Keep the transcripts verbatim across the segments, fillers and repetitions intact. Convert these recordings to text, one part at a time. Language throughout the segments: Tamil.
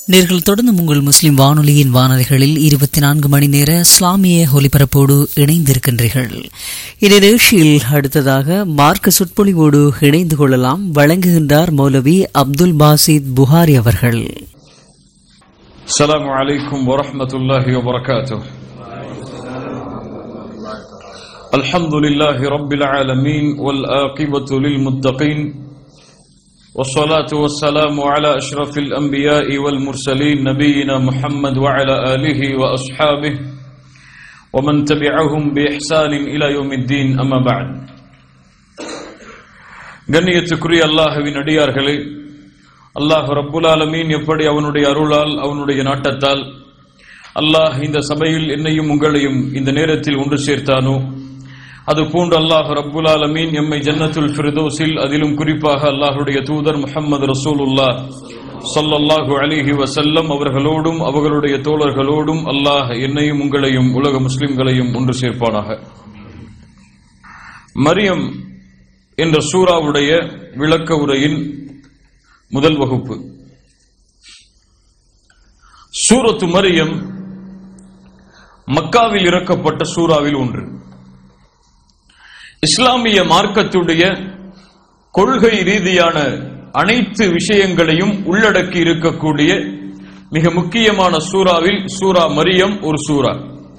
நேர்கள் தொடர்ந்து உங்கள் முஸ்லிம் வானொலியின் வானொலிகளில் இருபத்தி நான்கு மணி நேர இஸ்லாமிய ஒலிபரப்போடு இணைந்திருக்கின்றீர்கள். இந்நிகழ்ச்சியில் அடுத்ததாக மார்க்க சொற்பொழிவோடு இணைந்து கொள்ளலாம். வழங்குகின்றார் மௌலவி அப்துல் பாசித் புகாரி அவர்கள். அஸ்ஸலாமு அலைக்கும் வரஹ்மத்துல்லாஹி வபரகாத்துஹு. அல்ஹம்துலில்லாஹி ரப்பில் ஆலமீன் வல் ஆகிபத்து லில் முத்தகீன் والصلاة والسلام على أشرف الأنبياء والمرسلين نبينا محمد وعلى آله وأصحابه ومن تبعهم بإحسان إلى يوم الدين أما بعد. கண்ணியத்துக்குரிய அல்லாஹ்வின் அடியார்களே, அல்லாஹ் ரப்புல் ஆலமீன் எப்படி அவனுடைய அருளால் அவனுடைய நாட்டத்தால் அல்லாஹ் இந்த சபையில் என்னையும் உங்களையும் இந்த நேரத்தில் ஒன்று சேர்த்தானோ, அது போன்று அல்லாஹ் ரப்புல் ஆலமீன் எம்மை ஜன்னத்துல் ஃபிர்தௌஸில், அதிலும் குறிப்பாக அல்லாஹ்வுடைய தூதர் முஹம்மது ரசூலுல்லாஹ் ஸல்லல்லாஹு அலைஹி வஸல்லம் அவர்களோடும் அவர்களுடைய தோழர்களோடும் அல்லாஹ் என்னையும் உங்களையும் உலக முஸ்லிம்களையும் ஒன்று சேர்ப்பானாக. மரியம் என்ற சூராவுடைய விளக்க உரையின் முதல் வகுப்பு. சூரத்து மரியம் மக்காவில் இறக்கப்பட்ட சூறாவில் ஒன்று. இஸ்லாமிய மார்க்கத்துடைய கொள்கை ரீதியான அனைத்து விஷயங்களையும் உள்ளடக்கி இருக்கக்கூடிய மிக முக்கியமான சூறாவில் சூரா மரியம் ஒரு சூரா.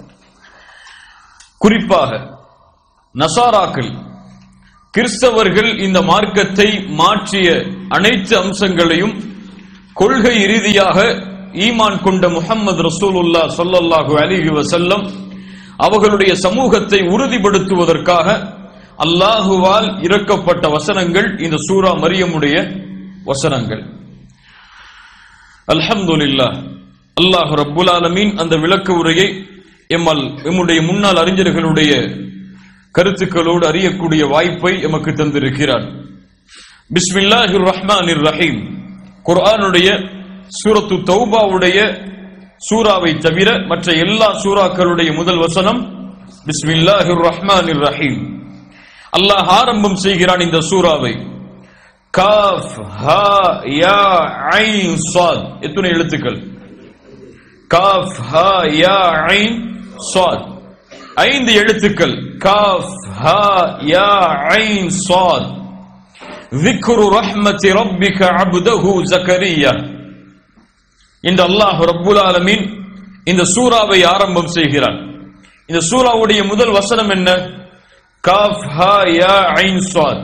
குறிப்பாக நசாராக்கள், கிறிஸ்தவர்கள் இந்த மார்க்கத்தை மாற்றிய அனைத்து அம்சங்களையும் கொள்கை ரீதியாக ஈமான் கொண்ட முஹம்மது ரசூலுல்லாஹ் ஸல்லல்லாஹு அலைஹி வஸல்லம் அவர்களுடைய சமூகத்தை உறுதிப்படுத்துவதற்காக அல்லாஹுவால் இறக்கப்பட்ட வசனங்கள் இந்த சூரா மரியமுடைய வசனங்கள். அல்ஹம்துலில்லாஹ், அல்லாஹ் ரப்புல் ஆலமீன் அந்த விளக்க உரையை எம்மால் எம்முடைய முன்னாள் அறிஞர்களுடைய கருத்துக்களோடு அறியக்கூடிய வாய்ப்பை எமக்கு தந்திருக்கிறார். பிஸ்மில்லாஹிர் ரஹ்மானிர் ரஹீம். குர்ஆனுடைய சூரத்து தௌபாவுடைய சூராவை தவிர மற்ற எல்லா சூறாக்களுடைய முதல் வசனம் பிஸ்மில்லாஹிர் ரஹ்மானிர் ரஹீம். அல்லாஹ் ஆரம்பம் செய்கிறான் இந்த சூராவை. காஃப் ஹா யா ஐன் ஸாத். எத்தனை எழுத்துக்கள்? காஃப் ஹா யா ஐன் ஸாத். ஐந்து எழுத்துக்கள். காஃப் ஹா யா ஐன் ஸாத். ذிக்ரு ரஹ்மத்தி ரப்பிக அப்தஹு ஜக்கரியா என்று அல்லாஹ் ரப்புல் ஆலமீன் இந்த சூராவை ஆரம்பம் செய்கிறான். இந்த சூராவுடைய முதல் வசனம் என்ன? காஃப் ஹா யா ஐன் ஸாத்.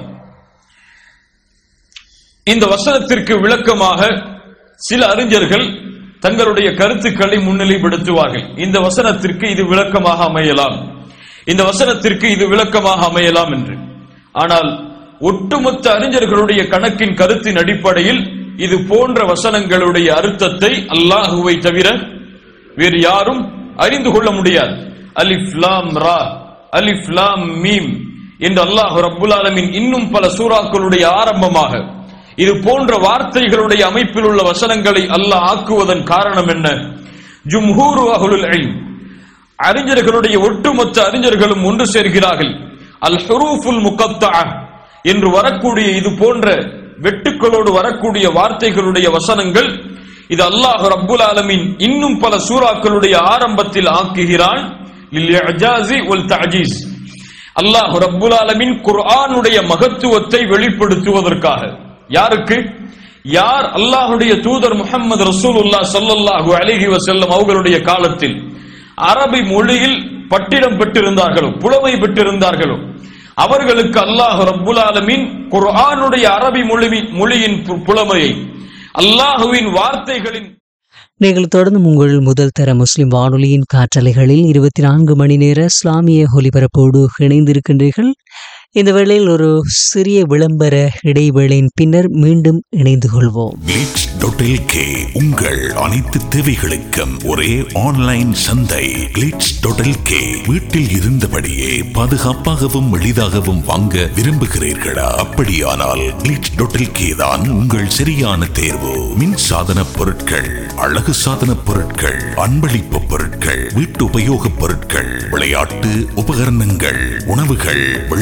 இந்த வசனத்திற்கு விளக்கமாக சில அறிஞர்கள் தங்களுடைய கருத்துக்களை முன்னிலைப்படுத்துவார்கள். இந்த வசனத்திற்கு இது விளக்கமாக அமையலாம், இந்த வசனத்திற்கு இது விளக்கமாக அமையலாம் என்று. ஆனால் ஒட்டுமொத்த அறிஞர்களுடைய கணக்கின் கருத்தின் அடிப்படையில் இது போன்ற வசனங்களுடைய அர்த்தத்தை அல்லாஹுவை தவிர வேறு யாரும் அறிந்து கொள்ள முடியாது. அலிஃப் லாம் ரா, அலிஃப் லாம் மீம் என்று அல்லாஹ் ரப்புல் ஆலமீன் இன்னும் பல சூறாக்களுடைய ஆரம்பமாக இது போன்ற வார்த்தைகளுடைய அமைப்பில் உள்ள வசனங்களை அல்லாஹ் ஆக்குவதன் காரணம் என்ன? ஜும்ஹூர் அஹ்லுல் இல்ம், அறிஞர்களுடைய ஒட்டுமொத்த அறிஞர்களும் ஒன்று சேர்கிறார்கள். அல் ஹுரூஃபுல் முகத்தஅ என்று வரக்கூடிய இது போன்ற வெட்டுக்களோடு வரக்கூடிய வார்த்தைகளுடைய வசனங்கள் இது அல்லாஹ் ரப்புல் ஆலமீன் இன்னும் பல சூறாக்களுடைய ஆரம்பத்தில் ஆக்குகிறான். லில்இஜாஸி வல் தஅஜீஸ். அல்லாஹ் ரப்புல் ஆலமீன் குர்ஆனுடைய மகத்துவத்தை வெளிப்படுத்துவதற்காக. யாருக்கு? யார் அல்லாஹ்வுடைய தூதர் முஹம்மது ரசூலுல்லாஹ் ஸல்லல்லாஹு அலைஹி வஸல்லம் அவர்களுடைய காலத்தில் அரபி மொழியில் பட்டிடம் பெற்றிருந்தார்களோ, புலமை பெற்றிருந்தார்களோ, அவர்களுக்கு அல்லாஹ் ரப்புல் ஆலமீன் குர்ஆனுடைய அரபி மொழி மொழியின் புலமையை, அல்லாஹுவின் வார்த்தைகளின். நீங்கள் தொடர்ந்து உங்கள் முதல் தர முஸ்லிம் வானொலியின் காற்றலைகளில் இருபத்தி நான்கு மணி நேர இஸ்லாமிய ஒலிபரப்போடு இணைந்திருக்கின்றீர்கள். இந்த வேளையில் ஒரு சிறிய விளம்பர இடைவேளையின் பின்னர் மீண்டும் இணைந்து கொள்வோம். கிளிட்ஸ் டாட் எல்கே உங்கள் அனைத்து தேவைகளுக்கும் ஒரே ஆன்லைன் சந்தை. Glitz dot LK. வீட்டில் இருந்தபடியே பாதுகாப்பாகவும் எளிதாகவும் வாங்க விரும்புகிறீர்களா? அப்படியானால் கிளிட்ஸ் டாட் எல்கே தான் உங்கள் சரியான தேர்வு. மின் சாதன பொருட்கள், அழகு சாதன பொருட்கள், அன்பளிப்பு பொருட்கள், வீட்டு உபயோக பொருட்கள், விளையாட்டு உபகரணங்கள், உணவுகள், வெளிப்புற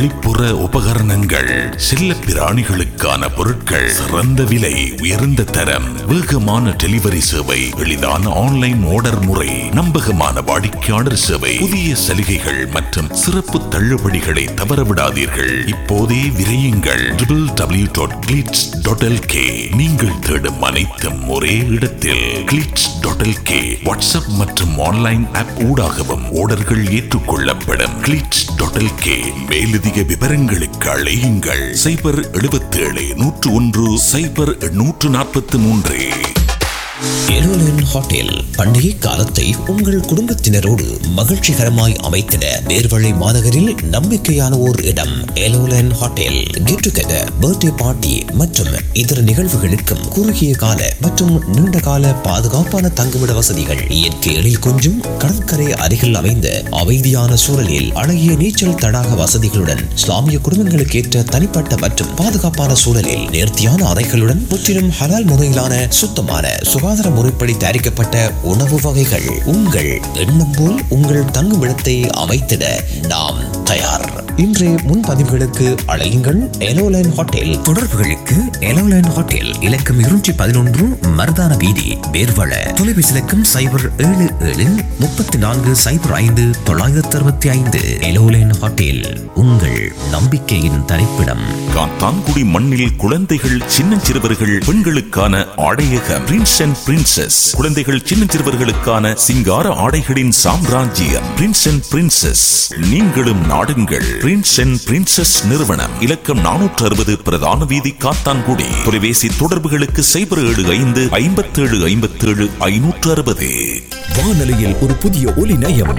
மின்சார உபகரணங்கள், செல்ல பிராணிகளுக்கான பொருட்கள், சிறந்த விலை, உயர்ந்த தரம், வேகமான டெலிவரி சேவை, எளிதான ஆன்லைன் ஆர்டர் முறை, நம்பகமான வாடிக்கையாளர் சேவை, புதிய சலுகைகள் மற்றும் சிறப்பு தள்ளுபடிகளை தவறவிடாதீர்கள். இப்போதே விரையுங்கள். W W W dot glitz dot L K. நீங்கள் தேடும் அனைத்தும் ஒரே இடத்தில். Glitz dot L K. WhatsApp மற்றும் ஆன்லைன் ஆப் ஊடாகவும் ஆர்டர்கள் ஏற்றுக்கொள்ளப்படும். Glitz dot L K. மேலதிக விவரங்களுக்கு அழையுங்கள் சைபர் எழுபத்தி ஏழு நூற்று ஒன்று சைபர் நூற்று நாற்பத்தி மூன்று. எலோலன் ஹோட்டல் பண்டிகை காலத்தை உங்கள் குடும்பத்தினரோடு மகிழ்ச்சிகரமாய் அமைத்திட நேர்வழி மாநகரில் நம்பிக்கையான ஓர் இடம். எலோலன் hotel get together, birthday party மற்றும் இதர நிகழ்வுகளுக்கும் குறுகிய கால மற்றும் நீண்ட கால பாதுகாப்பான தங்குமிட வசதிகள், இயற்கை எழில் கொஞ்சும் கடற்கரை அருகில் அமைந்த அமைதியான சூழலில் அழகிய நீச்சல் தடாக வசதிகளுடன், இஸ்லாமிய குடும்பங்களுக்கு ஏற்ற தனிப்பட்ட மற்றும் பாதுகாப்பான சூழலில் நேர்த்தியான அறைகளுடன், முற்றிலும் ஹலால் முறையிலான சுத்தமான சுகாதார முறைப்படி தயாரிக்கப்பட்ட உணவு வகைகள். உங்கள் எண்ணம் போல் உங்கள் தங்குமிடத்தை அமைத்திட நாம் தயார். இன்றைய முன்பதிவுகளுக்கு அழையுங்கள் எலோலைன் ஹோட்டல். தொடர்புகளுக்கு எலோலைன் ஹோட்டல் இலக்கம் இருநூற்றி பதினொன்று மர்தான வீதி, பேர்வள. தொலைபேசி இலக்கம் சைபர் ஏழு ஏழு முப்பத்தி நான்கு சைபர் ஐந்து தொள்ளாயிரத்தி அறுபத்தி ஐந்து. எலோலைன் ஹோட்டல், உங்கள் நம்பிக்கையின் தரிப்பிடம். காத்தான்குடி மண்ணில் குழந்தைகள், சின்னஞ்சிறுவர்கள், பெண்களுக்கான ஆடையகம் பிரின்ஸ் அண்ட் பிரின்சஸ். குழந்தைகள், சின்னஞ்சிறுவர்களுக்கான சிங்கார ஆடைகளின் சாம்ராஜ்யம் பிரின்ஸ் அண்ட் பிரின்சஸ். நீங்களும் நாடுங்கள். பிரின்ஸ் அண்ட் பிரின்சஸ் நிறுவனம், இலக்கம் நானூற்று அறுபது பிரதான வீதி, காத்தான்குடி. தொலைபேசி தொடர்புகளுக்கு சைபர் ஏழு ஐந்து ஐம்பத்தி ஏழு ஐம்பத்தி ஏழு ஐநூற்று அறுபது. வானொலியில் ஒரு புதிய ஒலி நயம்,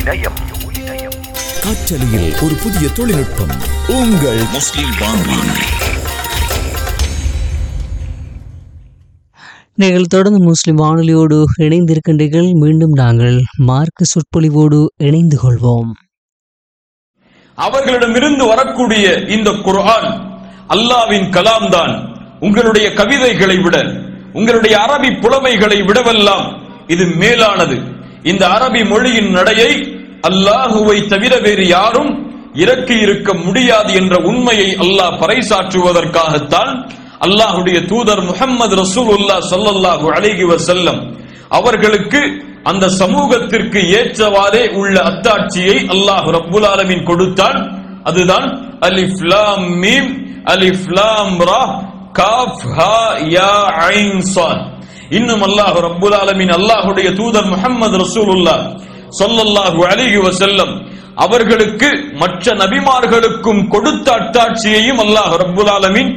காற்றலையில் ஒரு புதிய தொழில்நுட்பம். உங்கள் முஸ்லிம் வானொலி. நீங்கள் தொடர்ந்து முஸ்லிம் வானொலியோடு இணைந்திருக்கின்றீர்கள். மீண்டும் நாங்கள் மார்க்க சொற்பொழிவோடு இணைந்து கொள்வோம். அவர்களிடமிருந்து வரக்கூடிய இந்த குர்ஆன் அல்லாஹ்வின் கலாம் தான். உங்களுடைய கவிதைகளை விட, உங்களுடைய அரபி புலமைகளை விடவெல்லாம் இது மேலானது. இந்த அரபி மொழியின் நடையை அல்லாஹுவை தவிர வேறு யாரும் இறக்கி இருக்க முடியாது என்ற உண்மையை அல்லாஹ் பறைசாற்றுவதற்காகத்தான் அல்லாஹுடைய தூதர் முஹம்மது ரசூலுல்லாஹ் ஸல்லல்லாஹு அலைஹி வஸல்லம் அவர்களுக்கு அந்த சமூகத்திற்கு ஏற்றவாறே உள்ள அத்தாட்சியை அல்லாஹ் ரப்புல் ஆலமீன் கொடுத்தான். அதுதான் அலிஃப் லாம் மீம் அலிஃப் லாம் ரா காஃப் ஹா யா ஐன் ஸாத். இன்னும் அல்லாஹ் ரப்புல் ஆலமீன் அல்லாஹுடைய தூதர் முஹம்மது ரசூலுல்லாஹ் ஸல்லல்லாஹு அலைஹி வஸல்லம் அவர்களுக்கு மற்ற நபிமார்களுக்கும் கொடுத்த அத்தாட்சியையும் அல்லாஹ் ரப்புல் ஆலமீன்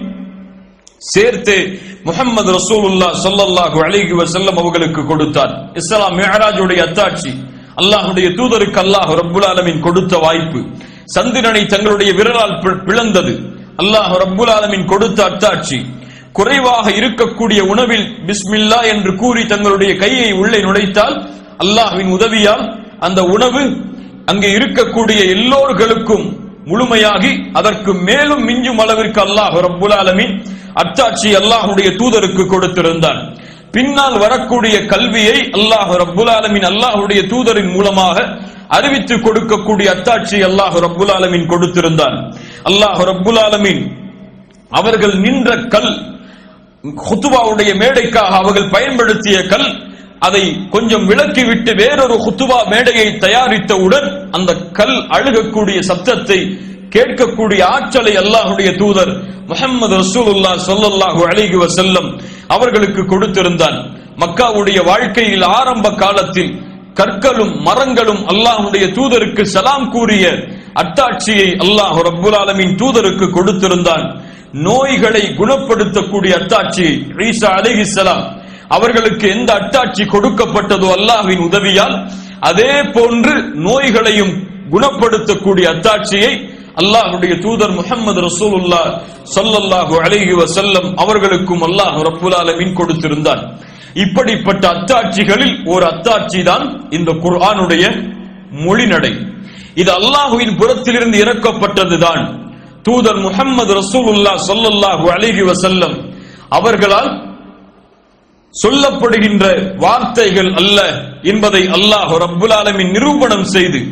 சேர்த்து முஹம்மது ரசூலுல்லாஹ் ஸல்லல்லாஹு அலைஹி வஸல்லம் அவர்களுக்கு கொடுத்தார். இஸ்லாம் மிஅராஜுடைய அத்தாட்சி அல்லாஹ்வுடைய தூதருக்கு அல்லாஹ் ரப்புல் ஆலமீன் கொடுத்த வாய்ப்பு. சந்திரனை தங்களுடைய விரலால் பிளந்தது அல்லாஹ் ரப்புல் ஆலமீன் கொடுத்த அத்தாட்சி. குறைவாக இருக்கக்கூடிய உணவில் பிஸ்மில்லா என்று கூறி தங்களுடைய கையை உள்ளே நுழைத்தால் அல்லாஹ்வின் உதவியால் அந்த உணவு அங்கே இருக்கக்கூடிய எல்லோர்களுக்கும் முழுமையாகி அதற்கு மேலும் மிஞ்சும் அளவிற்கு அல்லாஹ் ரப்புல் ஆலமீன் அத்தாட்சி அல்லாஹ்வுடைய தூதருக்கு கொடுத்திருந்தான். பின்னால் வரக்கூடிய கல்வியை அல்லாஹ் ரப்புல் ஆலமீன் அல்லாஹ்வுடைய தூதரின் மூலமாக அறிவித்து கொடுக்கக்கூடிய அத்தாட்சி அல்லாஹ் ரப்புல் ஆலமீன் கொடுத்திருந்தான். அல்லாஹ் ரப்புல் ஆலமீன் அவர்கள் நின்ற கல், குத்துபாவுடைய மேடைக்காக அவர்கள் பயன்படுத்திய கல், அதை கொஞ்சம் விலக்கிவிட்டு வேறொரு குத்துபா மேடையை தயாரித்தவுடன் அந்த கல் அழுகக்கூடிய சப்தத்தை கேட்கக்கூடிய ஆற்றலை அல்லாஹ்வுடைய தூதர் முஹம்மது ரசூலுல்லாஹ் ஸல்லல்லாஹு அலைஹி வஸல்லம் அவர்களுக்கு கொடுத்திருந்தான். மக்காவுடைய வாழ்க்கையில் ஆரம்ப காலத்தில் கற்களும் மரங்களும் அல்லாஹ்வுடைய தூதருக்கு சலாம் கூறிய அத்தாட்சியை அல்லாஹ் ரப்புல் ஆலமீன் தூதருக்கு கொடுத்திருந்தான். நோய்களை குணப்படுத்தக்கூடிய அத்தாட்சியை ஈசா அலைஹிஸ்ஸலாம் அவர்களுக்கு எந்த அத்தாட்சி கொடுக்கப்பட்டதோ அல்லாஹ்வின் உதவியால் அதே போன்று நோய்களையும் குணப்படுத்தக்கூடிய அத்தாட்சியை அல்லாஹ்வுடைய தூதர் முஹம்மது ரசூலுல்லாஹ் ஸல்லல்லாஹு அலைஹி வஸல்லம் அவர்களுக்கும் அல்லாஹ் ரப்புல் ஆலமீன் கொடுத்திருந்தான். இப்படிப்பட்ட அத்தாட்சிகளில் ஒரு அத்தாட்சி தான் இந்த குர்ஆனுடைய மொழிநடை. இது அல்லாஹ்வின் புறத்திலிருந்து இறக்கப்பட்டதுதான். தூதர் முஹம்மது ரசூலுல்லாஹ் ஸல்லல்லாஹு அலைஹி வஸல்லம் அவர்களால் சொல்லப்படுகின்ற வார்த்தைகள் அல்ல என்பதை அல்லாஹ் ரப்புல் ஆலமீன் நிரூபணம் செய்து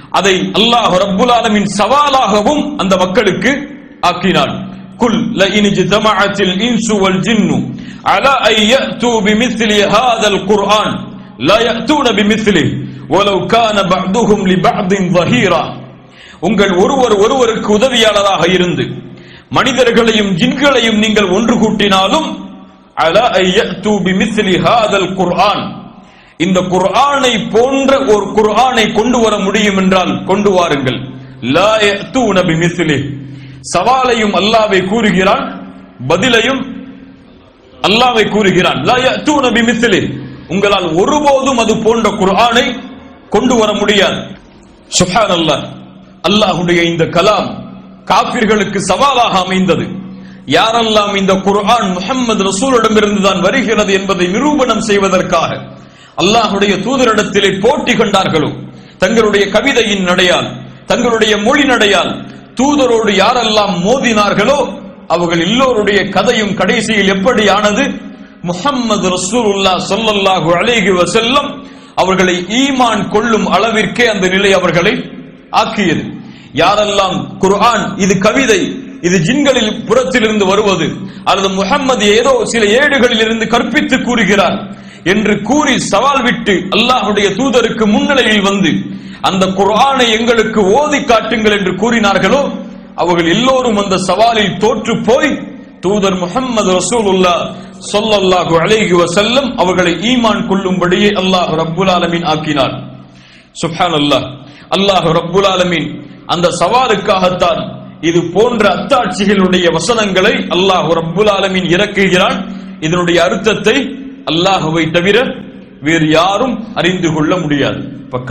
அதை அல்லாஹ் ரப்புல் ஆலமீன் சவாலாகவும் அந்த மக்களுக்கு ஆக்கினான். குல் லஇன் ஜதமஅத்தில் இன்சு வல் ஜின்னு அலா ஐ யஅது பிமிஸ்லி ஹாதல் குர்ஆன் லா யஅதுன பிமிஸ்லிஹி வலவ் கான பஅதுஹும் லிபஅதின் ظهீரா. உங்கள் ஒருவர் ஒருவருக்கு உதவியாளராக இருந்து மனிதர்களையும் ஜின்களையும் நீங்கள் ஒன்று கூட்டினாலும் அலா ஐ யஅது பிமிஸ்லி ஹாதல் குர்ஆன், இந்த குர்ஆனை போன்ற ஒரு குர்ஆனை கொண்டு வர முடியும் என்றால் கொண்டு வாருங்கள். லா யஅதுன பிமிஸ்லிஹி, சவாலையும் அல்லாஹ்வை கூறுகிறான், பதிலையும் அல்லாஹ்வை கூறுகிறான். லா யஅதுன பிமிஸ்லிஹி, உங்களால் ஒருபோதும் அது போன்ற குர்ஆனை கொண்டு வர முடியாது. சுப்ஹானல்லாஹ், அல்லாஹ்வுடைய இந்த கலாம் காஃபிர்களுக்கு சவாலாக அமைந்தது. யாரெல்லாம் இந்த குர்ஆன் முஹம்மது ரசூலிடமிருந்து தான் வருகிறது என்பதை நிரூபணம் செய்வதற்காக அல்லாஹ்வுடைய தூதரிடத்திலே போட்டி கண்டார்களோ, தங்களுடைய கவிதையின் நடையால், தங்களுடைய மொழி நடையால் தூதரோடு யாரெல்லாம் மோதினார்களோ அவர்கள் எல்லோருடைய கதையும் கடைசியில் எப்படி ஆனது? முஹம்மது ரசூலுல்லாஹ் ஸல்லல்லாஹு அலைஹி வஸல்லம் அவர்களை ஈமான் கொள்ளும் அளவிற்கே அந்த நிலை அவர்களை ஆக்கியது. யாரெல்லாம் குர்ஆன் இது கவிதை, இது ஜின்களில் புறத்திலிருந்து வருவது, அல்லது முஹம்மது ஏதோ சில ஏடுகளில் இருந்து கற்பித்து கூறுகிறார் என்று கூறி சவால் விட்டு அல்லாஹ்வுடைய தூதருக்கு முன்னிலையில் வந்து அந்த குர்ஆனை எங்களுக்கு ஓதி காட்டுங்கள் என்று கூறினார்களோ அவர்கள் எல்லோரும் அந்த சவாலில் தோற்று போய் தூதர் முஹம்மது ரசூலுல்லாஹ் ஸல்லல்லாஹு அலைஹி வஸல்லம் அவர்களை ஈமான் கொள்ளும்படியே அல்லாஹ் ரப்புல் ஆலமீன் ஆக்கினார். சுப்ஹானல்லாஹ், அல்லாஹ் ரப்புல் ஆலமீன் அந்த சவாலுக்காகத்தான் இது போன்ற அத்தாட்சிகளுடைய வசனங்களை அல்லாஹ் ரப்புல் ஆலமீன் இறக்குகிறான். இதனுடைய அர்த்தத்தை அல்லாஹ்வை தவிர வேறு யாரும் அறிந்து கொள்ள முடியாது.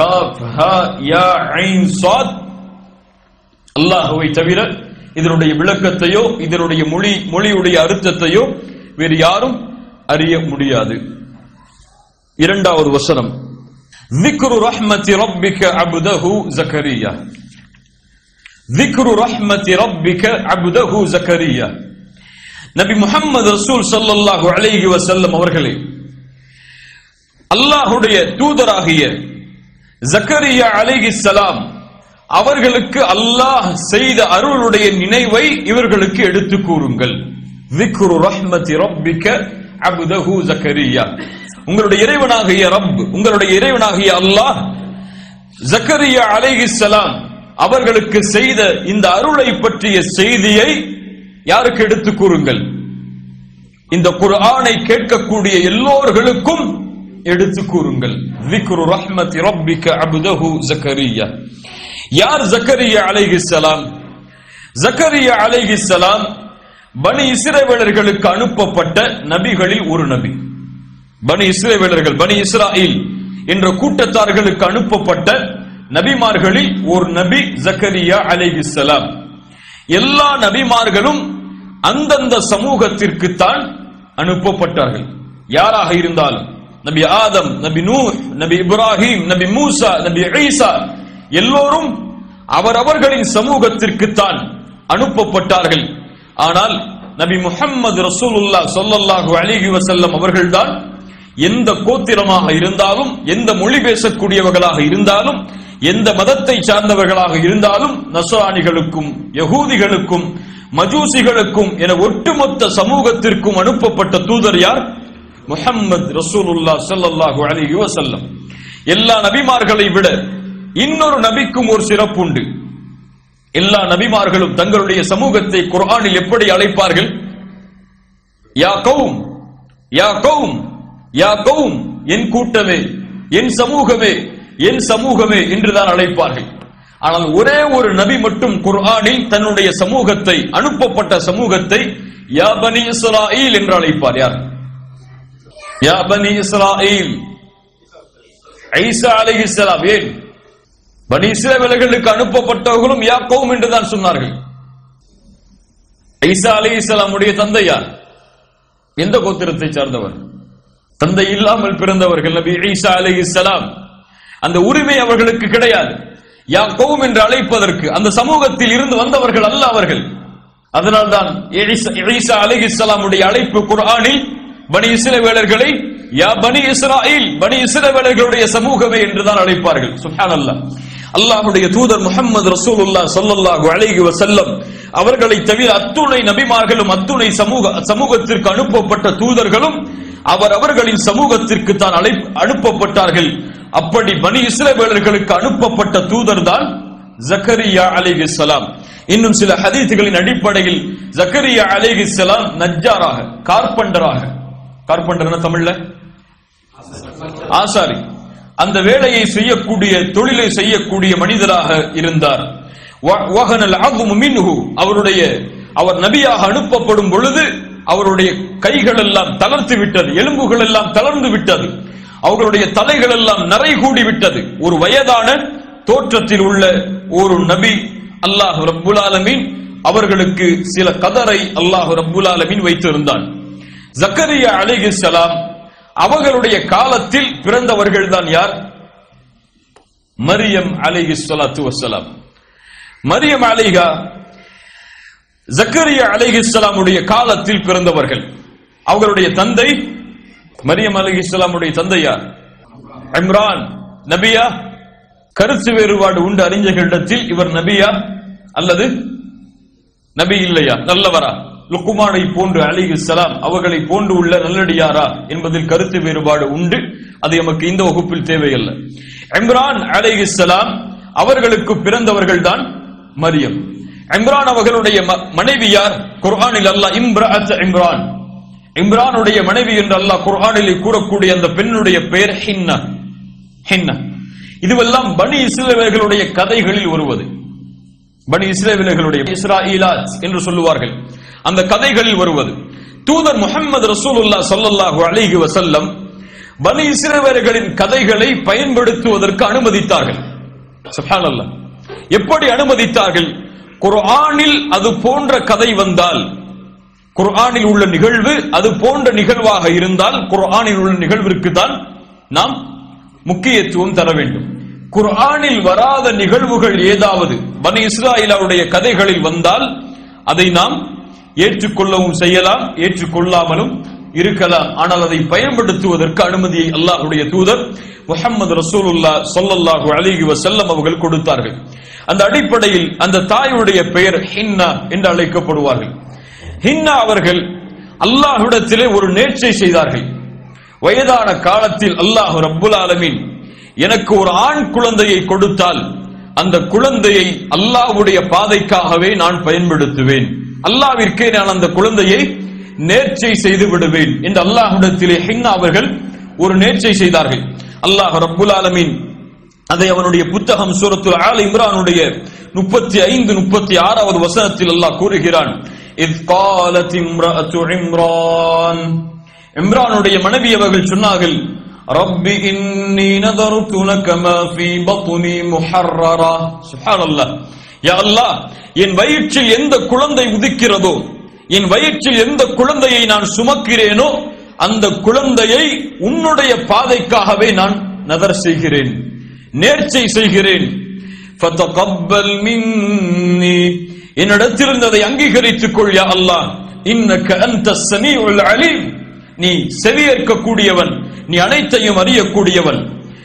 அல்லாஹ்வை தவிர இதனுடைய விளக்கத்தையோ இதனுடைய மொழி மொழியுடைய அர்த்தத்தையோ வேறு யாரும் அறிய முடியாது. இரண்டாவது வசனம், ذِكْرُ رَحْمَةِ رَبِّكَ عَبْدَهُ زَكَرِيَّا. ذِكْرُ رَحْمَةِ رَبِّكَ عَبْدَهُ زَكَرِيَّا. நபி முஹம்மது ரசூல் ஸல்லல்லாஹு அலைஹி வஸல்லம் அவர்களே, அல்லாஹ்வுடைய தூதராகிய ஜக்கரியா அலைஹிஸ்ஸலாம் அவர்களுக்கு அல்லாஹ் செய்த அருளுடைய நினைவை இவர்களுக்கு எடுத்து கூறுங்கள். ذِكْرُ رَحْمَةِ رَبِّكَ عَبْدَهُ زَكَرِيَّا. உங்களுடைய இறைவனாகிய ரப், உங்களுடைய இறைவனாகிய அல்லாஹ் ஜக்கரியா அலைஹிஸ்ஸலாம் அவர்களுக்கு செய்த இந்த அருளை பற்றிய செய்தியை யாருக்கு எடுத்து கூறுங்கள்? இந்த குர்ஆனை கேட்கக்கூடிய எல்லோர்களுக்கும் எடுத்து கூறுங்கள். ذِكْرُ رَحْمَةِ رَبِّكَ عَبْدَهُ زَكَرِيَّا. யார் ஜக்கரியா அலைஹிஸ்ஸலாம்? ஜக்கரியா அலைஹிஸ்ஸலாம் பனி இஸ்ரவேலர்களுக்கு அனுப்பப்பட்ட நபிகளில் ஒரு நபி. பனி இஸ்ரவேலர்கள், பனி இஸ்ராயில் என்ற கூட்டத்தார்களுக்கு அனுப்பப்பட்ட நபிமார்களில் ஒரு நபி ஜக்கரியா அலைஹிஸ்ஸலாம். எல்லா நபிமார்களும் அந்தந்த சமூகத்திற்கு தான் அனுப்பப்பட்டார்கள். யாராக இருந்தாலும், நபி ஆதம், நபி நூஹ், நபி இப்ராஹிம், நபி மூசா, நபி ஈசா எல்லோரும் அவரவர்களின் சமூகத்திற்கு தான் அனுப்பப்பட்டார்கள். ஆனால் நபி முஹம்மது ரசூலுல்லாஹ் ஸல்லல்லாஹு அலைஹி வஸல்லம் அவர்கள்தான் எந்த கோத்திரமாக இருந்தாலும், எந்த மொழி பேசக்கூடியவர்களாக இருந்தாலும், எந்த மதத்தை சார்ந்தவர்களாக இருந்தாலும், நஸ்ரானிகளுக்கும் யகூதிகளுக்கும் மஜூசிகளுக்கும் என ஒட்டுமொத்த சமூகத்திற்கும் அனுப்பப்பட்ட தூதர் யார்? முஹம்மது ரசூலுல்லாஹ் ஸல்லல்லாஹு அலைஹி வஸல்லம். எல்லா நபிமார்களை விட இன்னொரு நபிக்கும் ஒரு சிறப்பு உண்டு. எல்லா நபிமார்களும் தங்களுடைய சமூகத்தை குர்ஆனில் எப்படி அழைப்பார்கள்? யா கௌம், யா கௌம், யா கௌம், என் கூட்டமே, என் சமூகமே, என் சமூகமே என்றுதான் அழைப்பார்கள். ஆனால் ஒரே ஒரு நபி மட்டும் குர்ஆனில் தன்னுடைய சமூகத்தை, அனுப்பப்பட்ட சமூகத்தை யா பனி இஸ்ராயில் என்று அழைப்பார். யார்? யா பனி இஸ்ராயில், ஈசா அலைஹிஸ்ஸலாம். ஏன்? பனி இஸ்ரவேலர்களுக்கு அனுப்பப்பட்டவர்களும் யா கௌம் என்றுதான் சொன்னார்கள். ஈசா அலைஹிஸ்ஸலாமுடைய தந்தை யார்? எந்த கோத்திரத்தை சார்ந்தவர்? தந்தை இல்லாமல் பிறந்தவர்கள் நபி ஈசா அலைஹிஸ்ஸலாம். அந்த உரிமை அவர்களுக்கு கிடையாது. யா கௌம் என்று அழைப்பதற்கு அந்த சமூகத்தில் இருந்து வந்தவர்கள் அல்ல அவர்கள். அதனால்தான் ஈசா அலைஹிஸ்ஸலாமுடைய அழைப்பு குர்ஆனில் பனி இஸ்ரவேலர்களை யா பனி இஸ்ராயில், பனி இஸ்ரவேலர்களுடைய சமூகமே என்றுதான் அழைப்பார்கள். சுப்ஹானல்லாஹ். அல்லாஹ்வுடைய தூதர் முஹம்மது ரசூலுல்லாஹ் ஸல்லல்லாஹு அலைஹி வஸல்லம் அவர்களை தவிர அத்துணை நபிமார்களும் அத்துணை சமூக சமூகத்திற்கு அனுப்பப்பட்ட தூதர்களும் அவர் அவர்களின் சமூகத்திற்கு தான் அனுப்பப்பட்டார்கள். அப்படி பனி இஸ்ரவேலர்களுக்கு அனுப்பப்பட்ட தூதர் தான் ஜக்கரியா அலைஹிஸ்ஸலாம். இன்னும் சில ஹதீஸ்களின் அடிப்படையில் ஜக்கரியா அலைஹிஸ்ஸலாம் நஜ்ஜாராக, கார்பெண்டராக, கார்பெண்டர்னா தமிழ்ல ஆசாரி, அந்த வேலையை செய்யக்கூடிய தொழிலை செய்யக்கூடிய மனிதராக இருந்தார். அவருடைய அவர் நபியாக அனுப்பப்படும் பொழுது அவருடைய கைகள் எல்லாம் தளர்த்து விட்டது, எலும்புகள் எல்லாம் தளர்ந்து விட்டது, அவர்களுடைய தலைகள் எல்லாம் நரை கூடி விட்டது. ஒரு வயதான தோற்றத்தில் உள்ள ஒரு நபி அல்லாஹ் ரப்புல் ஆலமீன் அவர்களுக்கு சில கதரை அல்லாஹ் ரப்புல் ஆலமீன் வைத்திருந்தான். ஜக்கரியா அலைஹிஸ்ஸலாம் அவர்களுடைய காலத்தில் பிறந்தவர்கள் தான் யார்? மரியம் அலைஹிஸ்ஸலாத்து வஸ்ஸலாம். மரியம் அலைஹா ஜக்கரியா அலைஹிஸ்ஸலாமுடைய காலத்தில் பிறந்தவர்கள். அவர்களுடைய தந்தை மரியம் அலைஹிஸ்ஸலாமுடைய தந்தை யார்? இம்ரான். நபியா? கருத்து வேறுபாடு உண்டு அறிஞர்களிடத்தில். இவர் நபியா அல்லது நபி இல்லையா, நல்லவரா? லுக்மானை போன்று அலைஹிஸ்ஸலாம் அவர்களை போன்று உள்ள நல்லடியாரா என்பதில் கருத்து வேறுபாடு உண்டு. அது நமக்கு இந்த வகுப்பில் தேவையல்ல. இம்ரான் அலைஹிஸ்ஸலாம் அவர்களுக்கு பிறந்தவர்கள் தான் மரியம். இம்ரான் அவர்களுடைய மனைவி யார்? குர்ஆனில் அல்லாஹ் இம்ரஅத் இம்ரான், இம்ரானுடைய மனைவி என்று அல்லாஹ் குர்ஆனில் கூறக்கூடிய அந்த பெண்ணுடைய பெயர் ஹின்னா. ஹின்னா இதுவெல்லாம் பனி இஸ்ரவேலர்களுடைய கதைகளில் வருவது. பனி இஸ்ரவேலர்களுடைய இஸ்ராஈலாத் என்று சொல்லுவார்கள், அந்த கதைகளில் வருவது. தூதர் முஹம்மது ரசூலுல்லாஹ் ஸல்லல்லாஹு அலைஹி வஸல்லம் பனி இஸ்ரவேலர்களின் கதைகளை பயன்படுத்துவதற்கு அனுமதித்தார்கள். சுப்ஹானல்லாஹ். எப்படி அனுமதித்தார்கள்? குர்ஆனில் அது போன்ற கதை வந்தால், குர்ஆனில் உள்ள நிகழ்வு அது போன்ற நிகழ்வாக இருந்தால் குர்ஆனில் உள்ள நிகழ்விற்கு தான் நாம் முக்கியத்துவம் தர வேண்டும். குர்ஆனில் வராத நிகழ்வுகள் ஏதாவது பனி இஸ்ராயீலுடைய கதைகளில் வந்தால் அதை நாம் ஏற்றுக்கொள்ளவும் செய்யலாம், ஏற்றுக்கொள்ளாமலும் இருக்கலாம். ஆனால் அதை பயன்படுத்துவதற்கு அனுமதியை அல்லாஹ்வுடைய தூதர் முஹம்மது ரசூலுல்லாஹ் ஸல்லல்லாஹு அலைஹி வஸல்லம் அவர்கள் கொடுத்தார்கள். அந்த அடிப்படையில் அந்த தாயுடைய பெயர் ஹின்னா என்று அழைக்கப்படுவார்கள். ஹின்னா அவர்கள் அல்லாஹ்விடத்திலே ஒரு நேர்ச்சை செய்தார்கள். வயதான காலத்தில் அல்லாஹ் ரப்புல் ஆலமீன் எனக்கு ஒரு ஆண் குழந்தையை கொடுத்தால் அந்த குழந்தையை அல்லாஹ்வுடைய பாதைக்காகவே நான் பயன்படுத்துவேன், அல்லாஹ்விற்கே நான் அந்த குழந்தையை நேர்ச்சை செய்து விடுவேன் என்று அல்லாஹ்விடத்திலே ஹின்னா அவர்கள் ஒரு நேர்ச்சை செய்தார்கள். அல்லாஹ் ரப்புல் ஆலமீன் அதை அவனுடைய புத்தகம் சூரத்துல் ஆல் இம்ரானுடைய முப்பத்தி ஐந்து முப்பத்தி ஆறாவது வசனத்தில் அல்லாஹ் கூறுகிறான், இத் காலத் இம்ரஅத்து இம்ரான், இம்ரானுடைய மனைவி அவர்கள் சொன்னார்கள், ரப்பி இன்னி நதர்து லக மா ஃபீ பத்னி முஹர்ரரா. சுப்ஹானல்லாஹ். யா அல்லாஹ், என் வயிற்றில் எந்த குழந்தை உதிக்கிறதோ, என் வயிற்றில் எந்த குழந்தையை நான் சுமக்கிறேனோ அந்த குழந்தையை உன்னுடைய பாதைக்காகவே நான் நதர் செய்கிறேன், நேர்ச்சை செய்கிறேன். ஃபதகப்பல் மின்னி, என்னிடத்திலிருந்து அதை அங்கீகரித்துக் கொள் யா அல்லாஹ். இன்னக அன்தஸ் ஸமீஉல் அலீம், நீ செவியேற்கக்கூடியவன், நீ அனைத்தையும் அறியக்கூடியவன்.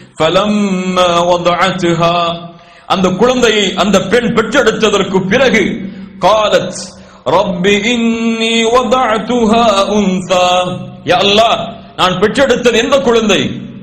ஃபலம்மா வதஅத்ஹா, அந்த குழந்தையை அந்த பெண் பெற்றெடுத்ததற்கு பிறகு காலத் ரப்பி இன்னி வதஅதுஹா உன்ஸா, யா அல்லாஹ், நான் பெற்றெடுத்தது எந்த குழந்தை?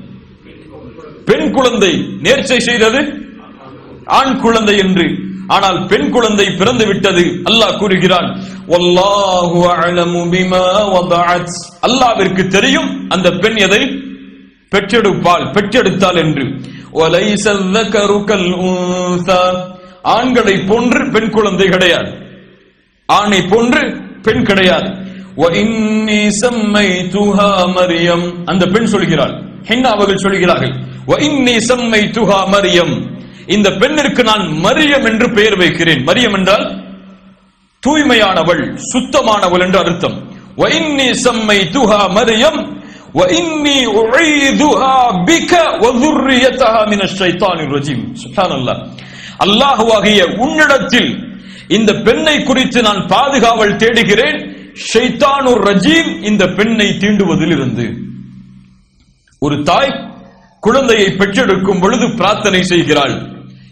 பெண் குழந்தை. நேர்ச்சை செய்தது ஆண் குழந்தை என்று. ஆனால் பெண் குழந்தை பிறந்து விட்டது. அல்லாஹ் கூறுகிறான், வல்லாஹு அஅலமு பிமா வதஅத், அல்லாஹ்விற்கு தெரியும் அந்த பெண் எதை பெற்றெடுப்பாள், பெற்றெடுத்தாள் என்று. வலைஸ ذكரு கல் உன்ஸா, ஆண்களை போன்று பெண் குழந்தை கிடையாது, ஆணை போன்று பெண் கிடையாது. வ இன்னி சம்மைதுஹா மரியம், அந்த பெண் சொல்கிறாள், ஹின்னா அவர்கள் சொல்கிறார்கள், வ இன்னி சம்மைதுஹா மரியம், இந்த பெண்ணிற்கு நான் மரியம் என்று பெயர் வைக்கிறேன். மரியம் என்றால் தூய்மையானவள், சுத்தமானவள் என்று அர்த்தம். வ இன்னி சம்மைதுஹா மரியம் வ இன்னி உஈதுஹா பிக வ ذُرِّيَّتَهَا மின ஷைத்தானிர் ரஜீம். சுப்ஹானல்லாஹ். அல்லாஹ்வாகிய உன்னிடத்தில் இந்த பெண்ணை குறித்து நான் பாதுகாவல் தேடுகிறேன், ஷைத்தானுர் ரஜீம் இந்த பெண்ணை தீண்டுவதில் இருந்து. ஒரு தாய் குழந்தையை பெற்றெடுக்கும் பொழுது பிரார்த்தனை செய்கிறாள்,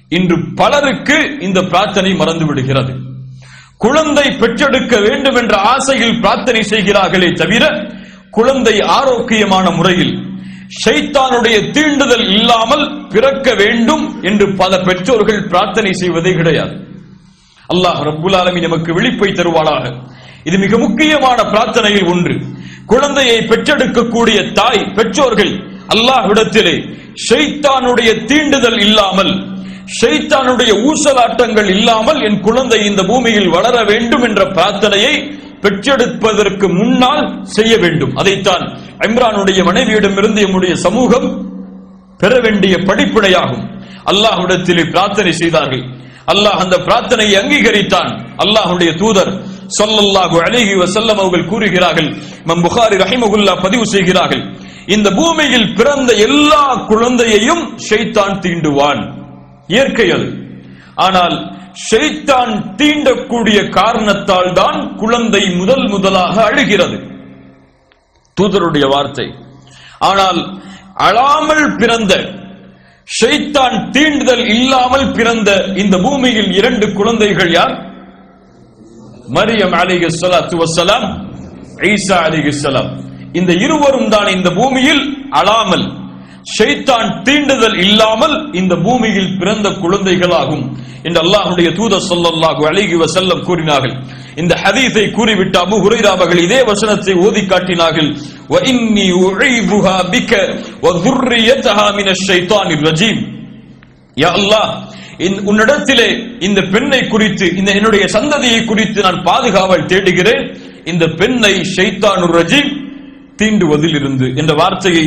இன்று பலருக்கு இந்த பிரார்த்தனை மறந்து விடுகிறது. குழந்தை பெற்றெடுக்க வேண்டும் என்ற ஆசையில் பிரார்த்தனை செய்கிறார்களே தவிர குழந்தை ஆரோக்கியமான முறையில் ஷைத்தானுடைய தீண்டுதல் இல்லாமல் பிறக்க வேண்டும் என்று பல பெற்றோர்கள் பிரார்த்தனை செய்வதே கிடையாது. அல்லாஹ் ரப்புல் ஆலமீன் நமக்கு விழிப்பை தருவாளாக. இது மிக முக்கியமான பிரார்த்தனையில் ஒன்று. குழந்தையை பெற்றெடுக்கக்கூடிய தாய் பெற்றோர்கள் அல்லாஹ்விடத்திலே ஷைத்தானுடைய தீண்டுதல் இல்லாமல், ஷைத்தானுடைய ஊசலாட்டங்கள் இல்லாமல் என் குழந்தை இந்த பூமியில் வளர வேண்டும் என்ற பிரார்த்தனையை பெற்றெடுப்பதற்கு முன்னால் செய்ய வேண்டும். அதைத்தான் இம்ரானுடைய மனைவியிடமிருந்து நம்முடைய சமூகம் பெற வேண்டிய படிப்பினையாகும். அல்லாஹ்விடத்திலே பிரார்த்தனை செய்தார்கள். அல்லாஹ் அந்த பிரார்த்தனையை அங்கீகரித்தான். அல்லாஹ்வுடைய தூதர் ஸல்லல்லாஹு அலைஹி வஸல்லம் அவர்கள் கூறுகிறார்கள், இமாம் புகாரி ரஹிமஹுல்லாஹ் பதிவு செய்கிறார்கள், இந்த பூமியில் பிறந்த எல்லா குழந்தையையும் ஷைத்தான் தீண்டுவான். இயற்கை அது. ஆனால் ஷைத்தான் தீண்டக்கூடிய காரணத்தால் தான் குழந்தை முதல் முதலாக அழுகிறது. தூதருடைய வார்த்தை. ஆனால் அழாமல் பிறந்த, ஷைத்தான் தீண்டுதல் இல்லாமல் பிறந்த இந்த பூமியில் இரண்டு குழந்தைகள் யார்? மரியம் அலைஹிஸ்ஸலாத்து வஸ்ஸலாம், ஈசா அலைஹிஸ்ஸலாம். இந்த இருவரும் தான் இந்த பூமியில் அழாமல், ஷைத்தான் தீண்டுதல் இல்லாமல் இந்த பூமியில் பிறந்த குழந்தைகளாகும் என்று அல்லாஹ்வுடைய தூதர் ஸல்லல்லாஹு அலைஹி வஸல்லம் கூறினார்கள். இந்த ஹதீஸை கூறிவிட்டு அபூ ஹுரைரா அவர்கள் இதே வசனத்தை ஓதி காட்டினார்கள். வ இன்னி உஈதுஹா பிக வ ذُرِّيَّتَهَا மின ஷைத்தானிர் ரஜீம். யா அல்லாஹ், உன்னிடத்திலே இந்த பெண்ணை குறித்து, இந்த என்னுடைய சந்ததியை குறித்து நான் பாதுகாவல் தேடுகிறேன், இந்த பெண்ணை ஷைத்தானுர் ரஜீம் தீண்டுவதில் இருந்து என்ற வார்த்தையை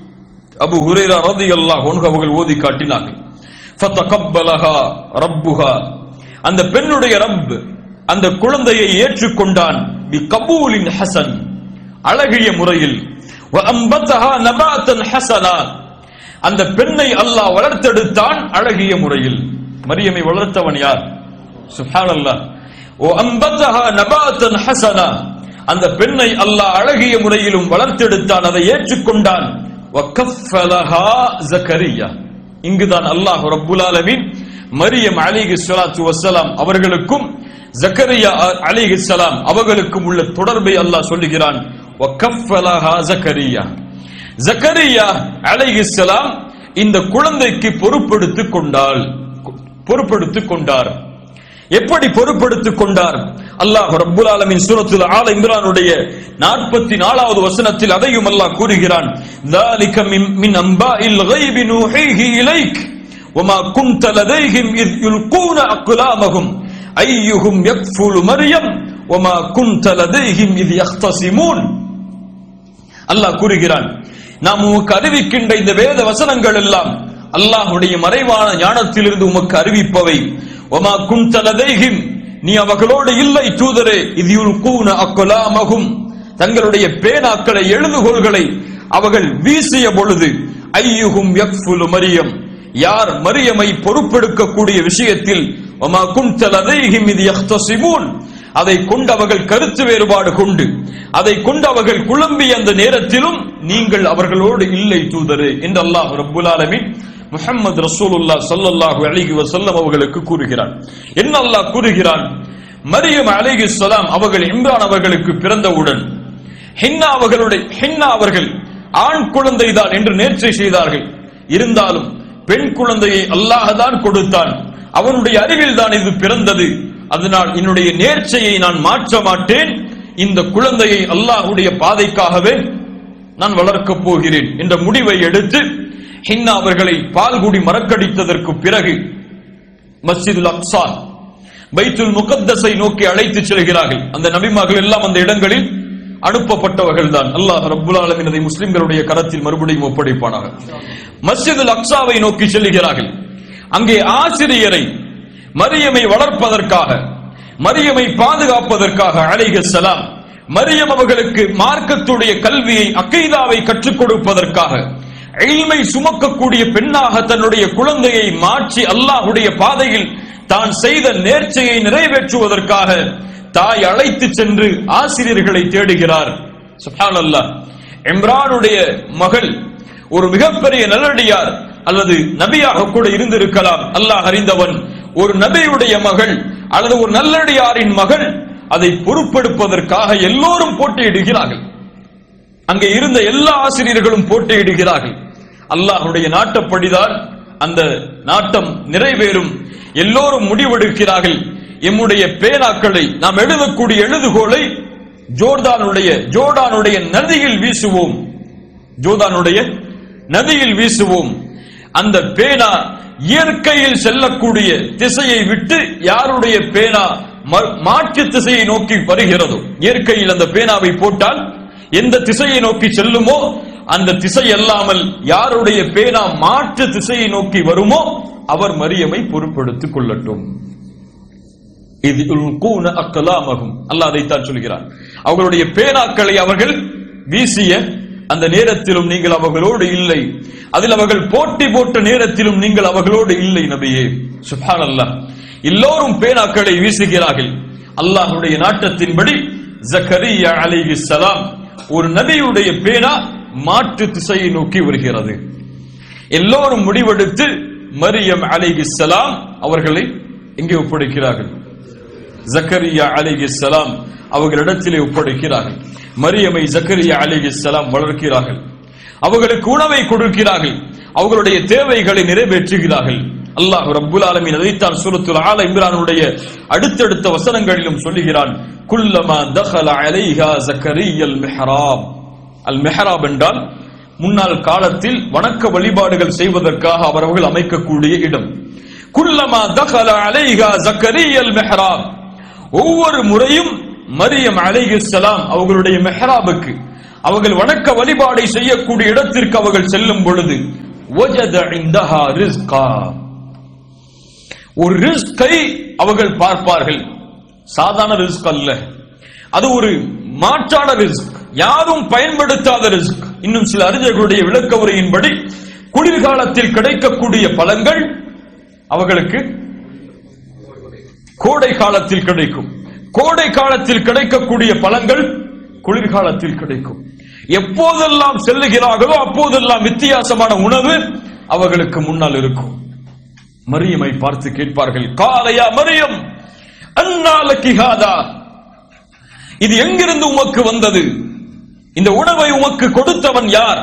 அபூ ஹுரைரா ரலியல்லாஹு அன்ஹு அவர்கள் ஓதி காட்டினார்கள். ஃபதகப்பலஹா ரப்புஹா, அந்த பெண்ணுடைய ரப் அந்த குழந்தையை ஏற்றுக்கொண்டான். பி கபூலின் ஹசன், அழகிய முறையில். வ அம்பதஹா நபாத்தன் ஹஸனா, அந்த பெண்ணை அல்லாஹ் வளர்த்தெடுத்தான் அழகிய முறையில். மரியமை வளர்த்தவன் யார்? சுப்ஹானல்லாஹ். வ அம்பதஹா நபாத்தன் ஹஸனா, அந்த பெண்ணை அல்லாஹ் அழகிய முறையிலும் வளர்த்தெடுத்தான், அதை ஏற்றுக்கொண்டான். வ கஃபலஹா ஜக்கரியா, இங்குதான் அல்லாஹ் ரப்புல் ஆலமீன் மரியம் அலைஹிஸ்ஸலாத்து வஸ்ஸலாம் அவர்களுக்கும் ஜக்கரியா அலைஹிஸ்ஸலாம் அவர்களுக்கும் உள்ள தொடர்பை அல்லாஹ் சொல்லுகிறான். வ கஃபலஹா ஜக்கரியா, ஜக்கரியா அலைஹிஸ்ஸலாம் இந்த குழந்தைக்கு பொறுப்பெடுத்துக் கொண்டாள், பொறுப்பெடுத்துக் கொண்டார். எப்படி பொறுப்பெடுத்துக் கொண்டார்? அல்லாஹ் ரப்புல் ஆலமீன் சூரத்துல் ஆல இம்ரானுடைய நாற்பத்தி நான்காவது வசனத்தில் அதையும் அல்லாஹ் கூறுகிறான். ذَلِكَ مِنْ أَنْبَاءِ الْغَيْبِ نُوحِيهِ إِلَيْكَ وَمَا كُنْتَ لَدَيْهِمْ إِذْ يُلْقُونَ أَقْلَامَهُمْ أَيُّهُمْ يَكْفُلُ مَرْيَمَ وَمَا كُنْتَ لَدَيْهِمْ إِذْ يَخْتَصِمُونَ. அல்லாஹ் கூறுகிறான், நாம் உமக்கு அறிவிக்கின்ற இந்த வேத வசனங்கள் எல்லாம் அல்லாஹ்வுடைய மறைவான ஞானத்திலிருந்து உமக்கு அறிவிப்பவை. வமா குன்த லதைஹிம், நீ அவர்களோடு இல்லை தூதரே. இத் யுல்கூன அக்லாமஹும், தங்களுடைய பேனாக்களை, எழுதுகோள்களை அவர்கள் வீசிய பொழுது, ஐயுஹும் யக்ஃபுலு மரியம், யார் மரியமை பொறுப்பெடுக்கக்கூடிய விஷயத்தில், வமா குன்த லதைஹிம் இத் யக்தஸிமூன், அதை கொண்டு அவர்கள் கருத்து வேறுபாடு கொண்டு, அதை கொண்டு அவர்கள் குழம்பிய அந்த நேரத்திலும் நீங்கள் அவர்களோடு இல்லை தூதரே என்று அல்லாஹ் ரப்புல் ஆலமீன் முஹம்மது ரசூலுல்லாஹ் ஸல்லல்லாஹு அலைஹி வஸல்லம் அவர்களுக்கு கூறுகிறான். என்ன அல்லாஹ் கூறுகிறான்? மரியம் அலைஹிஸ்ஸலாம் அவர்கள் இம்ரான் அவர்களுக்கு பிறந்தவுடன் ஹின்னா அவர்களுடைய ஹின்னா அவர்கள் ஆண் குழந்தை தான் என்று நேர்ச்சை செய்தார்கள். இருந்தாலும் பெண் குழந்தையை அல்லாஹ் தான் கொடுத்தான், அவனுடைய அறிவில் தான் இது பிறந்தது, அதனால் என்னுடைய நேர்ச்சையை நான் மாற்ற மாட்டேன், இந்த குழந்தையை அல்லாஹ்வுடைய பாதைக்காகவே நான் வளர்க்கப் போகிறேன் என்ற முடிவை எடுத்து ஹின்னா அவர்களை பால்குடி மறக்கடித்ததற்கு பிறகு மஸ்ஜிதுல் அக்ஸா, பைத்துல் முகத்தஸை நோக்கி அழைத்து செல்கிறார்கள். அந்த நபிமார்கள் எல்லாம் அந்த இடங்களில் அனுப்பப்பட்டவர்கள் தான். அல்லாஹ் ரப்புல் ஆலமீன் அதை முஸ்லிம்களுடைய கரத்தில் மறுபடியும் ஒப்படைப்பானாக. மஸ்ஜிதுல் அக்ஸாவை நோக்கி செல்கிறார்கள். அங்கே ஆசிரியரை, மரியமை வளர்ப்பதற்காக, மரியமை பாதுகாப்பதற்காக அலைஹிஸ்ஸலாம், மரியம் அவர்களுக்கு மார்க்கத்துடைய கல்வியை, அகீதாவை கற்றுக் கொடுப்பதற்காக, இல்மை சுமக்கக்கூடிய பெண்ணாக தன்னுடைய குழந்தையை மாற்றி அல்லாஹ்வுடைய பாதையில் தான் செய்த நேர்ச்சையை நிறைவேற்றுவதற்காக தாய் அழைத்து சென்று ஆசிரியர்களை தேடுகிறார். சுப்ஹானல்லாஹ். இம்ரானுடைய மகள் ஒரு மிகப்பெரிய நல்லடியார், அல்லது நபியாக கூட இருந்திருக்கலாம், அல்லாஹ் அறிந்தவன். ஒரு நபியுடைய மகள் அல்லது ஒரு நல்லடியாரின் மகள், அதை பொறுப்பெடுப்பதற்காக எல்லோரும் போட்டியிடுகிறார்கள். அங்கே இருந்த எல்லா ஆசிரியர்களும் போட்டியிடுகிறார்கள். அல்லாஹ்வுடைய நாட்டப்படிதான் அந்த நாட்டம் நிறைவேறும். எல்லோரும் முடிவெடுக்கிறார்கள், எம்முடைய பேனாக்களை, நாம் எழுதக்கூடிய எழுதுகோலை ஜோர்தானுடைய ஜோர்டானுடைய நதியில் வீசுவோம், ஜோர்தானுடைய நதியில் வீசுவோம். அந்த பேனா இயற்கையில் செல்லக்கூடிய திசையை விட்டு யாருடைய பேனா மாற்று திசையை நோக்கி வருகிறதோ, இயற்கையில் அந்த பேனாவை போட்டால் எந்த திசையை நோக்கி செல்லுமோ அந்த திசை அல்லாமல் யாருடைய பேனா மாற்று திசையை நோக்கி வருமோ அவர் மரியமை பொறுப்பெடுத்துக் கொள்ளட்டும். இது அக்கலாமகும், அல்லாஹ் அதைத்தான் சொல்கிறார். அவர்களுடைய பேனாக்களை அவர்கள் வீசிய அந்த நேரத்திலும் நீங்கள் அவர்களோடு இல்லை, அதில் அவர்கள் போட்டி போட்ட நேரத்திலும் நீங்கள் அவர்களோடு இல்லை நபியே. சுப்ஹானல்லாஹ். எல்லோரும் பேனாக்களை வீசுகிறார்கள். அல்லாஹ்வுடைய நாட்டத்தின்படி ஜக்கரியா அலைஹிஸ்ஸலாம் ஒரு நபியுடைய பேனா மாற்று திசையை நோக்கி வருகிறது. எல்லோரும் முடிவெடுத்து மரியம் அலைஹிஸ்ஸலாம் அவர்களை எங்கே ஒப்படைக்கிறார்கள்? ஜக்கரியா அலைஹிஸ்ஸலாம் அவர்களிடத்திலே ஒப்படைக்கிறார்கள். மரியமை ஜக்கரியா அலைஹிஸ்ஸலாம் வளர்க்கிறார்கள். அவர்களுக்கு உணவை கொடுக்கிறார்கள். அவர்களுடைய தேவைகளை நிறைவேற்றுகிறார்கள். அல்லாஹ் ரப்புல் ஆலமீன் அதைத்தான் சூரத்துல் ஆல இம்ரானுடைய அடுத்தடுத்த வசனங்களிலும் சொல்லுகிறான். குல்லமா தഖல அலைஹா ஜக்கரியால் மிஹ்ராப். அல் மிஹ்ராப் என்றால் முன்னாள் காலத்தில் வணக்க வழிபாடுகள் செய்வதற்காக அவர்கள் அமைக்கக்கூடிய இடம். குல்லமா தഖல அலைஹா ஜக்கரியால் மிஹ்ராப். ஒவ்வொரு முறையும் மரியம் அலைஹிஸ்ஸலாம் அவர்களுடைய மிஹ்ராபுக்கு, அவர்கள் வணக்க வழிபாடை செய்யக்கூடிய இடத்திற்கு அவர்கள் செல்லும் பொழுது வஜத இந்தஹா ரிஸ்கா, ஒரு ரிஸ்கை அவர்கள் பார்ப்பார்கள். சாதாரண ரிஸ்க் அல்ல, அது ஒரு மாற்றான ரிஸ்க், யாரும் பயன்படுத்தாத ரிஸ்க். இன்னும் சில அறிஞர்களுடைய விளக்க உரையின்படி குளிர்காலத்தில் கிடைக்கக்கூடிய பழங்கள் அவர்களுக்கு கோடை காலத்தில் கிடைக்கும், கோடை காலத்தில் கிடைக்கக்கூடிய பழங்கள் குளிர்காலத்தில் கிடைக்கும். எப்போதெல்லாம் செல்லுகிறார்களோ அப்போதெல்லாம் வித்தியாசமான உணவு அவர்களுக்கு முன்னால் இருக்கும். மரியமை பார்த்து கேட்பார்கள், காலையா மரியம் அன்னாலகி ஹாதா, இது எங்கிருந்து உமக்கு வந்தது? இந்த உணவை உமக்கு கொடுத்தவன் யார்?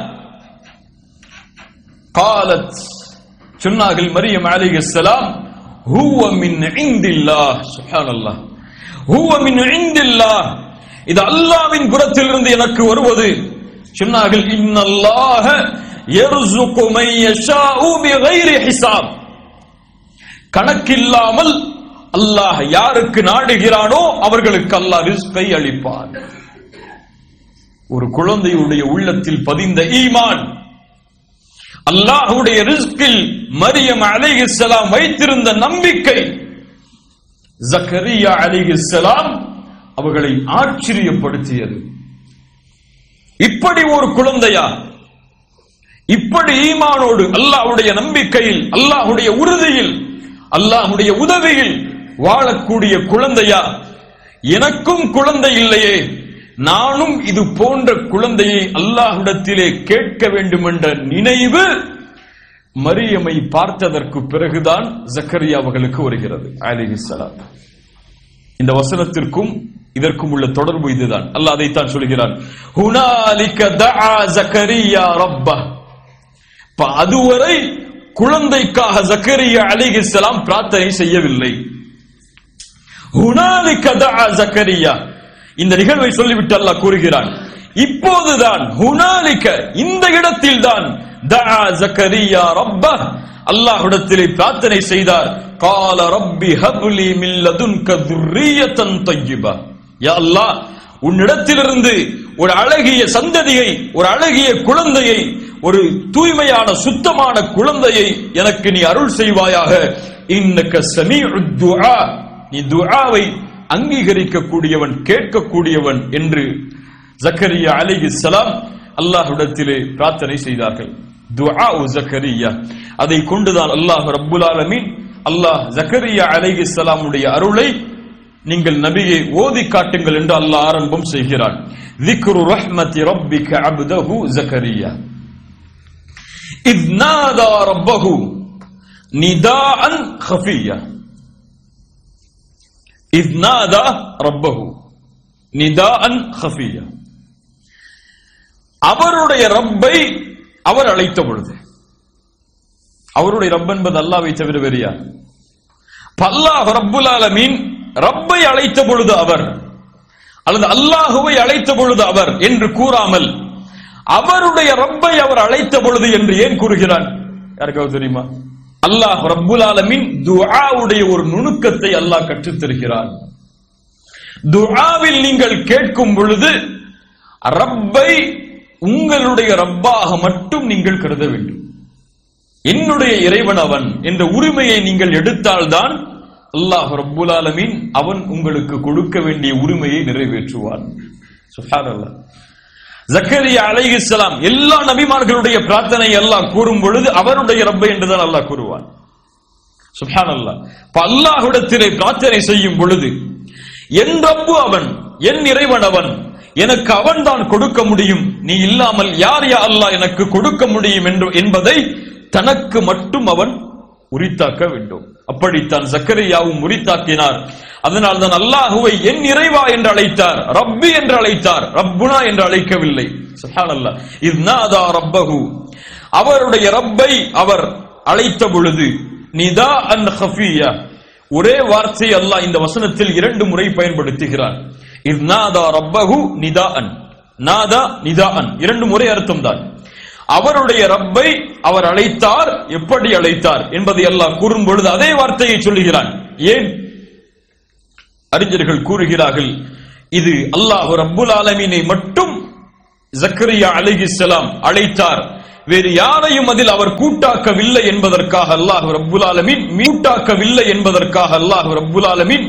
காலத், சொன்னார்கள் மரியம் அலைஹிஸ்ஸலாம், ஹுவ மின் இந்தில்லாஹ். சுப்ஹானல்லாஹ். ஹுவ மின் இந்தில்லாஹ், இது அல்லாஹ்வின் புறத்திலிருந்து எனக்கு வருவது. சொன்னார்கள், இன்னல்லாஹ யர்ஸுகு மன் யஷாஉ பிகைரி ஹிசாப், கணக்கில்லாமல் அல்லாஹ் யாருக்கு நாடுகிறானோ அவர்களுக்கு அல்லாஹ் ரிஸ்கை அளிப்பான். ஒரு குழந்தையுடைய உள்ளத்தில் பதிந்த ஈமான், அல்லாஹ்வுடைய ரிஸ்கில் மரியம் அலைஹிஸ்ஸலாம் வைத்திருந்த நம்பிக்கை, ஜக்கரியா அலைஹிஸ்ஸலாம் அவர்களை ஆச்சரியப்படுத்தியது. இப்படி ஒரு குழந்தையா, இப்படி ஈமானோடு அல்லாஹ்வுடைய நம்பிக்கையில், அல்லாஹ்வுடைய உறுதியில், அல்லாஹ்வுடைய உதவியில் வாழக்கூடிய குழந்தையா? எனக்கும் குழந்தை இல்லையே, நானும் இது போன்ற குழந்தையை அல்லாஹ்விடத்திலே கேட்க வேண்டும் என்ற நினைவு மரியமை பார்த்ததற்கு பிறகுதான் ஜக்கரியா அவர்களுக்கு வருகிறது அலைஹிஸ்ஸலாம். இந்த வசனத்திற்கும் இதற்கும் உள்ள தொடர்பு இதுதான். அல்லாஹ் அதைத்தான் சொல்கிறான், ஹுனாலிக தஆ ஜக்கரியா ரப்பஹ். அதுவரை குழந்தைக்காக ஜக்கரியா அலைஹிஸ்ஸலாம் பிரார்த்தனை செய்யவில்லை. ஹுனாலிக தஆ ஜக்கரியா, இந்த நிகழ்வை சொல்லிவிட்டு அல்லாஹ் கூறுகிறான், இப்போதுதான் ஹுனாலிக, இந்த இடத்தில் தான் தஆ ஜக்கரியா ரப்பஹ், அல்லாஹ்விடத்திலே பிரார்த்தனை செய்தார். கால ரப்பி ஹப்லி மின் லதுன்க துர்ரியத்தன் தய்யிபா. யா அல்லாஹ், உன்னிடத்திலிருந்து ஒரு அழகிய சந்ததியை, ஒரு அழகிய குழந்தையை, ஒரு தூய்மையான சுத்தமான குழந்தையை எனக்கு நீ அருள் செய்வாயாக. இன்னக ஸமீஉத் துஆ, நீ துஆவை அங்கீகரிக்கக்கூடியவன், கேட்கக்கூடியவன் என்று ஜக்கரியா அலைஹிஸ்ஸலாம் அல்லாஹ்விடத்திலே பிரார்த்தனை செய்தார்கள். துஆ ஜக்கரியா, அதை கொண்டுதான் அல்லாஹ் ரப்புல் ஆலமீன், அல்லாஹ் ஜக்கரியா அலைஹிஸ்ஸலாமுடைய அருளை நீங்கள் நபியை ஓதி காட்டுங்கள் என்று அல்லாஹ் ஆரம்பம் செய்கிறான். ذِكْرُ رَحْمَةِ رَبِّكَ عَبْدَهُ زَكَرِيَّا. இத் நாதா ரப்பஹு நிதாஅன் கஃபியா. இத் நாதா ரப்பஹு நிதாஅன் கஃபியா. அவருடைய ரப்பை அவர் அழைத்த பொழுது, அவருடைய ரப் என்பது அல்லாஹ்வை தவிர வேறு யார்? அல்லாஹ் ரப்புல் ஆலமீன் ரப்பை அழைத்த பொழுது அவர், அல்லது அல்லாஹுவை அழைத்த பொழுது அவர் என்று கூறாமல் அவருடைய ரப்பை அவர் அழைத்த பொழுது என்று ஏன் கூறுகிறான்? யாருக்காவது தெரியுமா? அல்லாஹ் ரப்புல் ஆலமீன் துஆவுடைய ஒரு நுணுக்கத்தை அல்லாஹ் கற்றுத் தருகிறார். துஆவில் நீங்கள் கேட்கும் பொழுது ரப்பை உங்களுடைய ரப்பாக மட்டும் நீங்கள் கருத வேண்டும். என்னுடைய இறைவன் அவன் என்ற உரிமையை நீங்கள் எடுத்தால்தான் அல்லாஹ் ரப்புல் ஆலமீன் அவன் உங்களுக்கு கொடுக்க வேண்டிய உரிமையை நிறைவேற்றுவான். சுப்ஹானல்லாஹ். ஜக்கரியா அலைஹிஸ்ஸலாம் எல்லா நபிமார்களுடைய பிரார்த்தனை அல்லாஹ் கூறும் பொழுது அவருடைய ரப்பை என்றுதான் அல்லாஹ் கூறுவான். சுப்ஹானல்லாஹ். அல்லாஹ்விடத்திலே பிரார்த்தனை செய்யும் பொழுது என் ரப்பு அவன், என் இறைவன் அவன், எனக்கு அவன் தான் கொடுக்க முடியும், நீ இல்லாமல் யார் யா அல்லாஹ் எனக்கு கொடுக்க முடியும் என்று என்பதை தனக்கு மட்டும் அவன் உரித்தாக்க வேண்டும். அப்படித்தான் ஜக்கரியாவும் உரித்தாக்கினார். அதனால் தான் அல்லாஹுவை என் இறைவா என்று அழைத்தார், ரப்பி என்று அழைத்தார், ரப்புனா என்று அழைக்கவில்லை. சுப்ஹானல்லாஹ். இத் நாதா ரப்பஹு, அவருடைய ரப்பை அவர் அழைத்த பொழுது நிதாஅன் கஃபியா, ஒரே வார்த்தை அல்லாஹ் இந்த வசனத்தில் இரண்டு முறை பயன்படுத்துகிறார். இத் நாதா ரப்பஹு நிதாஅன், நாதா நிதாஅன் இரண்டு முறை அர்த்தம் தான். அவருடைய ரப்பை அவர் அழைத்தார், எப்படி அழைத்தார் என்பதை அல்லாஹ் கூறும் பொழுது அதே வார்த்தையை சொல்லுகிறான். ஏன்? அறிஞர்கள் கூறுகிறார்கள், இது அல்லாஹ் ரப்புல் ஆலமீனை மட்டும் ஜக்கரியா அலைஹிஸ்ஸலாம் அழைத்தார், வேறு யாரையும் அதில் அவர் கூட்டாக்கவில்லை என்பதற்காக அல்லாஹ் ரப்புல் ஆலமீன், மீட்டாக்கவில்லை என்பதற்காக அல்லாஹ் ரப்புல் ஆலமீன்